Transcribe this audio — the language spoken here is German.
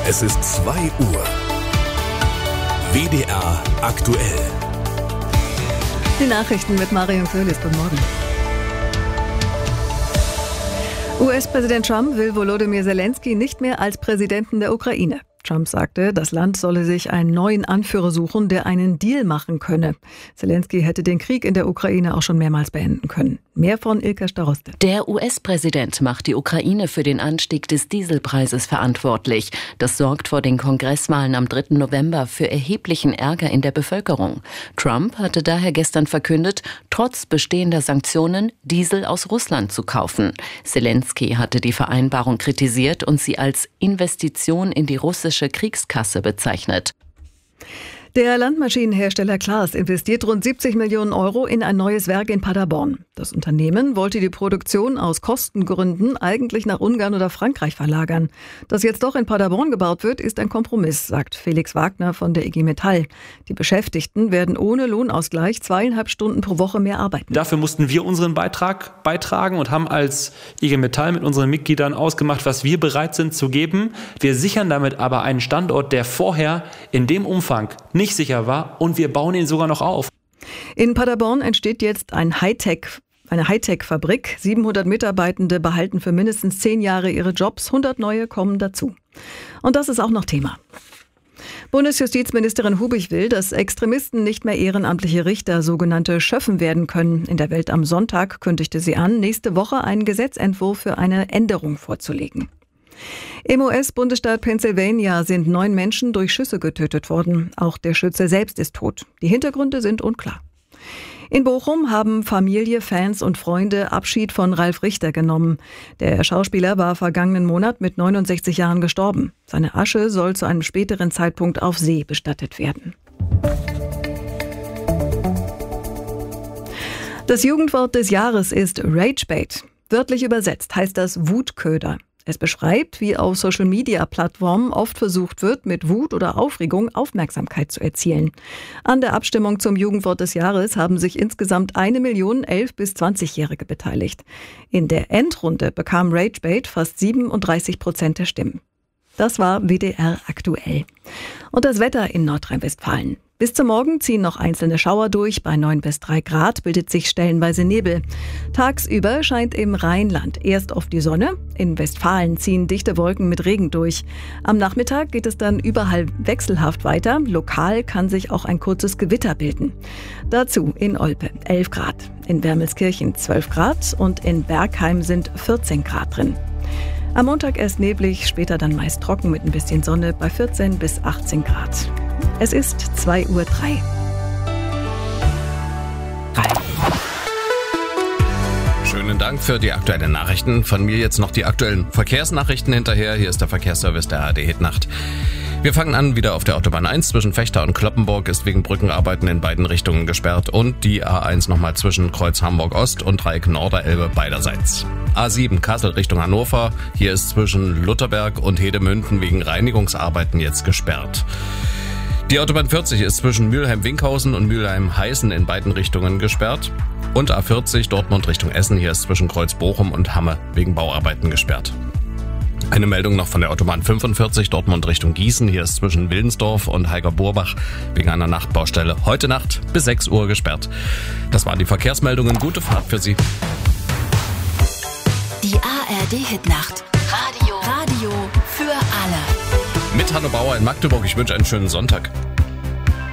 Es ist 2 Uhr. WDR aktuell. Die Nachrichten mit Marion Köhlis. Guten Morgen. US-Präsident Trump will Volodymyr Zelensky nicht mehr als Präsidenten der Ukraine. Trump sagte, das Land solle sich einen neuen Anführer suchen, der einen Deal machen könne. Zelensky hätte den Krieg in der Ukraine auch schon mehrmals beenden können. Mehr von Ilka Staroste. Der US-Präsident macht die Ukraine für den Anstieg des Dieselpreises verantwortlich. Das sorgt vor den Kongresswahlen am 3. November für erheblichen Ärger in der Bevölkerung. Trump hatte daher gestern verkündet, trotz bestehender Sanktionen Diesel aus Russland zu kaufen. Zelensky hatte die Vereinbarung kritisiert und sie als Investition in die russische Kriegskasse bezeichnet. Der Landmaschinenhersteller Claas investiert rund 70 Millionen Euro in ein neues Werk in Paderborn. Das Unternehmen wollte die Produktion aus Kostengründen eigentlich nach Ungarn oder Frankreich verlagern. Dass jetzt doch in Paderborn gebaut wird, ist ein Kompromiss, sagt Felix Wagner von der IG Metall. Die Beschäftigten werden ohne Lohnausgleich 2,5 Stunden pro Woche mehr arbeiten. Dafür mussten wir unseren Beitrag beitragen und haben als IG Metall mit unseren Mitgliedern ausgemacht, was wir bereit sind zu geben. Wir sichern damit aber einen Standort, der vorher in dem Umfang nicht sicher war, und wir bauen ihn sogar noch auf. In Paderborn entsteht jetzt eine Hightech-Fabrik. 700 Mitarbeitende behalten für mindestens 10 Jahre ihre Jobs. 100 neue kommen dazu. Und das ist auch noch Thema. Bundesjustizministerin Hubig will, dass Extremisten nicht mehr ehrenamtliche Richter, sogenannte Schöffen, werden können. In der Welt am Sonntag kündigte sie an, nächste Woche einen Gesetzentwurf für eine Änderung vorzulegen. Im US-Bundesstaat Pennsylvania sind 9 Menschen durch Schüsse getötet worden. Auch der Schütze selbst ist tot. Die Hintergründe sind unklar. In Bochum haben Familie, Fans und Freunde Abschied von Ralf Richter genommen. Der Schauspieler war vergangenen Monat mit 69 Jahren gestorben. Seine Asche soll zu einem späteren Zeitpunkt auf See bestattet werden. Das Jugendwort des Jahres ist Ragebait. Wörtlich übersetzt heißt das Wutköder. Es beschreibt, wie auf Social-Media-Plattformen oft versucht wird, mit Wut oder Aufregung Aufmerksamkeit zu erzielen. An der Abstimmung zum Jugendwort des Jahres haben sich insgesamt 1 Million 11- bis 20-Jährige beteiligt. In der Endrunde bekam Ragebait fast 37% der Stimmen. Das war WDR aktuell. Und das Wetter in Nordrhein-Westfalen. Bis zum Morgen ziehen noch einzelne Schauer durch. Bei 9 bis 3 Grad bildet sich stellenweise Nebel. Tagsüber scheint im Rheinland erst oft die Sonne. In Westfalen ziehen dichte Wolken mit Regen durch. Am Nachmittag geht es dann überall wechselhaft weiter. Lokal kann sich auch ein kurzes Gewitter bilden. Dazu in Olpe 11 Grad, in Wermelskirchen 12 Grad und in Bergheim sind 14 Grad drin. Am Montag erst neblig, später dann meist trocken mit ein bisschen Sonne bei 14 bis 18 Grad. Es ist 2:03 Uhr. Schönen Dank für die aktuellen Nachrichten. Von mir jetzt noch die aktuellen Verkehrsnachrichten hinterher. Hier ist der Verkehrsservice der ARD Hit-Nacht. Wir fangen an wieder auf der Autobahn 1 zwischen Vechta und Cloppenburg ist wegen Brückenarbeiten in beiden Richtungen gesperrt und die A1 nochmal zwischen Kreuz Hamburg Ost und Dreieck Norderelbe beiderseits. A7 Kassel Richtung Hannover, hier ist zwischen Lutherberg und Hedemünden wegen Reinigungsarbeiten jetzt gesperrt. Die Autobahn 40 ist zwischen Mülheim-Winkhausen und Mülheim-Heißen in beiden Richtungen gesperrt. Und A40 Dortmund Richtung Essen, hier ist zwischen Kreuz Bochum und Hamme wegen Bauarbeiten gesperrt. Eine Meldung noch von der Autobahn 45 Dortmund Richtung Gießen, hier ist zwischen Willensdorf und Heiger-Burbach wegen einer Nachtbaustelle heute Nacht bis 6 Uhr gesperrt. Das waren die Verkehrsmeldungen, gute Fahrt für Sie. Die ARD Hit-Nacht. Radio für alle. Mit Hanno Bauer in Magdeburg, ich wünsche einen schönen Sonntag.